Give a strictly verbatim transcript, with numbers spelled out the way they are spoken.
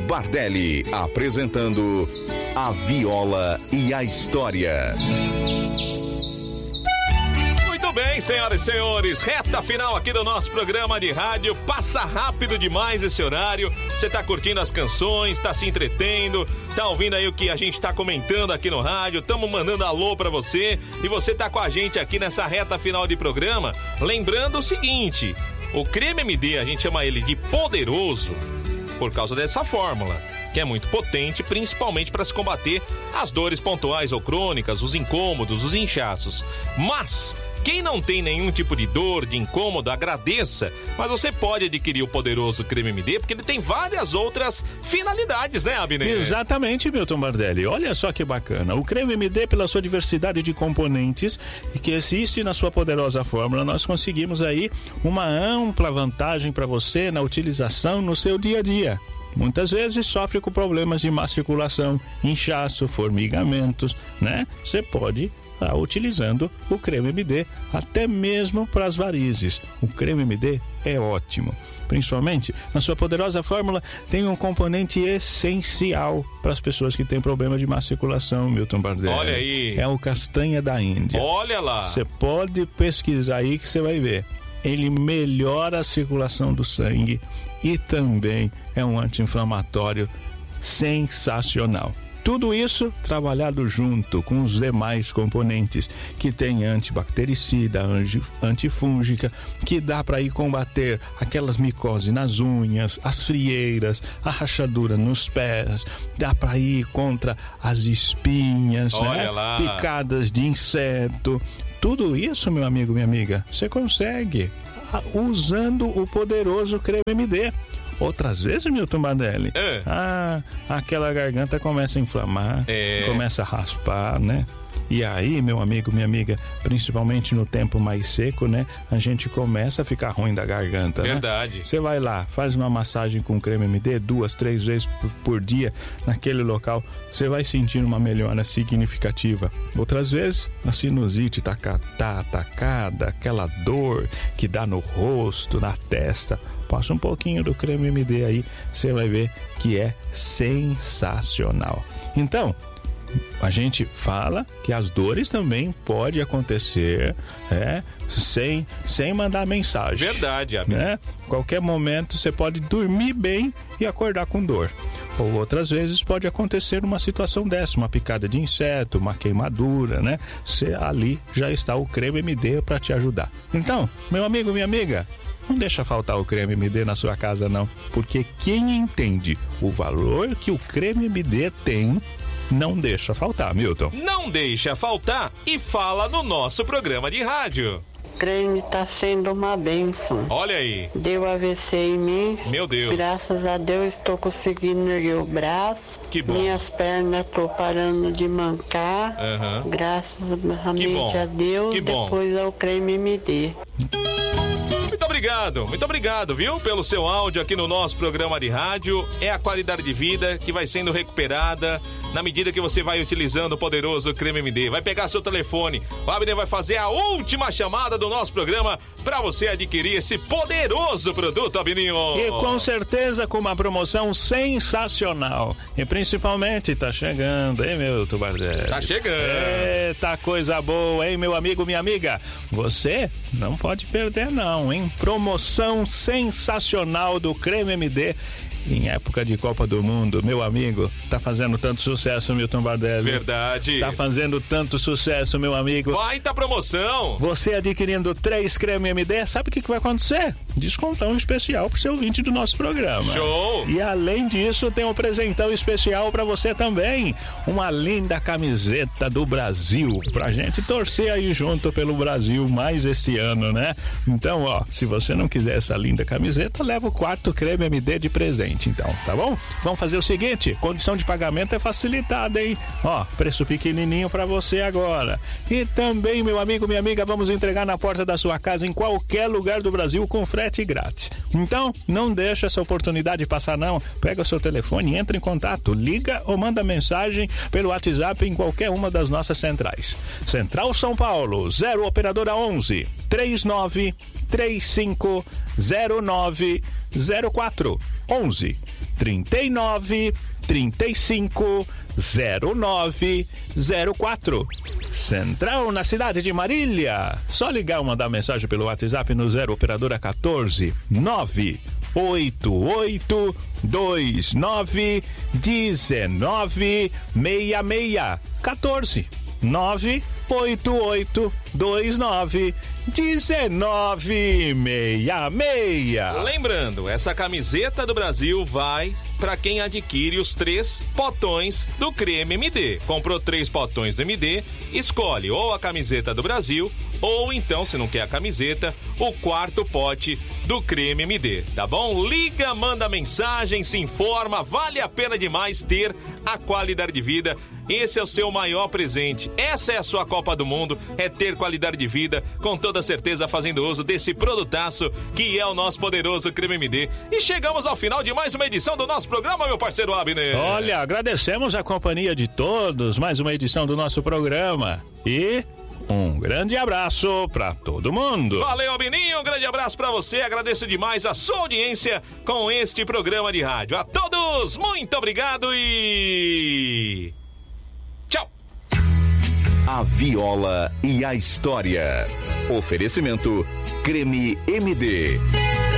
Bardelli, apresentando A Viola e a História. Muito bem, senhoras e senhores, reta final aqui do nosso programa de rádio. Passa rápido demais esse horário. Você tá curtindo as canções, tá se entretendo, tá ouvindo aí o que a gente tá comentando aqui no rádio, tamo mandando alô pra você, e você tá com a gente aqui nessa reta final de programa. Lembrando o seguinte, o Creme M D, a gente chama ele de poderoso por causa dessa fórmula, que é muito potente, principalmente para se combater as dores pontuais ou crônicas, os incômodos, os inchaços. Mas quem não tem nenhum tipo de dor, de incômodo, agradeça, mas você pode adquirir o poderoso Creme M D, porque ele tem várias outras finalidades, né, Abner? Exatamente, Milton Bardelli. Olha só que bacana. O Creme M D, pela sua diversidade de componentes que existe na sua poderosa fórmula, nós conseguimos aí uma ampla vantagem para você na utilização no seu dia a dia. Muitas vezes sofre com problemas de má circulação, inchaço, formigamentos, né? Você pode estar utilizando o Creme M D até mesmo para as varizes. O Creme M D é ótimo. Principalmente, na sua poderosa fórmula, tem um componente essencial para as pessoas que têm problema de má circulação, Milton Bardelli. Olha aí. É o castanha da Índia. Olha lá. Você pode pesquisar aí que você vai ver. Ele melhora a circulação do sangue e também é um anti-inflamatório sensacional. Tudo isso trabalhado junto com os demais componentes que tem antibactericida, antifúngica, que dá para ir combater aquelas micoses nas unhas, as frieiras, a rachadura nos pés, dá para ir contra as espinhas, olha né? lá. Picadas de inseto. Tudo isso, meu amigo, minha amiga, você consegue usando o poderoso Creme M D. Outras vezes, Milton Bardelli, é. ah, aquela garganta começa a inflamar, é. começa a raspar, né? E aí, meu amigo, minha amiga, principalmente no tempo mais seco, né? A gente começa a ficar ruim da garganta, verdade. Né? Você vai lá, faz uma massagem com creme M D duas, três vezes por, por dia naquele local. Você vai sentir uma melhora significativa. Outras vezes, a sinusite tá, tá atacada, aquela dor que dá no rosto, na testa. Passa um pouquinho do creme M D aí, você vai ver que é sensacional. Então, a gente fala que as dores também podem acontecer é, sem, sem mandar mensagem. Verdade, amigo. Né? Qualquer momento você pode dormir bem e acordar com dor. Ou outras vezes pode acontecer uma situação dessa, uma picada de inseto, uma queimadura, né? Você, ali já está o creme M D para te ajudar. Então, meu amigo, minha amiga, não deixa faltar o creme M D na sua casa, não. Porque quem entende o valor que o creme M D tem, não deixa faltar, Milton. Não deixa faltar e fala no nosso programa de rádio. O creme tá sendo uma bênção. Olha aí. Deu A V C em mim. Meu Deus. Graças a Deus estou conseguindo erguer o braço. Que bom. Minhas pernas tô parando de mancar. Uhum. Graças realmente a Deus. Que bom. Depois é o creme M D. Muito obrigado, muito obrigado, viu, pelo seu áudio aqui no nosso programa de rádio. É a qualidade de vida que vai sendo recuperada na medida que você vai utilizando o poderoso Creme M D. Vai pegar seu telefone, o Abner vai fazer a última chamada do nosso programa para você adquirir esse poderoso produto, Abininho. E com certeza com uma promoção sensacional. E principalmente tá chegando, hein, meu Tubardelli? Tá chegando. Eita, coisa boa, hein, meu amigo, minha amiga? Você não pode perder não, hein? Promoção sensacional do Creme M D em época de Copa do Mundo, meu amigo. Tá fazendo tanto sucesso, Milton Bardelli. Verdade. Tá fazendo tanto sucesso, meu amigo. Baita promoção. Você adquirindo três creme M D, sabe o que, que vai acontecer? Descontão especial pro seu ouvinte do nosso programa. Show! E além disso, tem um presentão especial pra você também. Uma linda camiseta do Brasil, pra gente torcer aí junto pelo Brasil mais esse ano, né? Então, ó, se você não quiser essa linda camiseta, leva o quarto creme M D de presente. Então, tá bom? Vamos fazer o seguinte, condição de pagamento é facilitada, hein? Ó, preço pequenininho pra você agora. E também, meu amigo, minha amiga, vamos entregar na porta da sua casa em qualquer lugar do Brasil com frete grátis. Então, não deixa essa oportunidade passar, não. Pega o seu telefone, entra em contato, liga ou manda mensagem pelo WhatsApp em qualquer uma das nossas centrais. Central São Paulo, zero operadora onze, trinta e nove, trinta e cinco, zero nove zero quatro. onze, trinta e nove, trinta e cinco, zero nove zero quatro. Central na cidade de Marília. Só ligar ou mandar mensagem pelo WhatsApp no zero operadora quatorze, nove oito oito, dois nove, um nove seis seis. quatorze, nove oito oito, dois nove, um nove seis seis. Lembrando, essa camiseta do Brasil vai para quem adquire os três potões do creme M D. Comprou três potões do M D, escolhe ou a camiseta do Brasil, ou então, se não quer a camiseta, o quarto pote do creme M D, tá bom? Liga, manda mensagem, se informa, vale a pena demais ter a qualidade de vida. Esse é o seu maior presente. Essa é a sua Copa do Mundo, é ter qualidade de vida, com toda certeza fazendo uso desse produtaço que é o nosso poderoso creme M D. E chegamos ao final de mais uma edição do nosso programa, meu parceiro Abner. Olha, agradecemos a companhia de todos, mais uma edição do nosso programa. E um grande abraço pra todo mundo. Valeu, Abininho, um grande abraço pra você. Agradeço demais a sua audiência com este programa de rádio. A todos, muito obrigado e... tchau. A Viola e a História. Oferecimento Creme M D.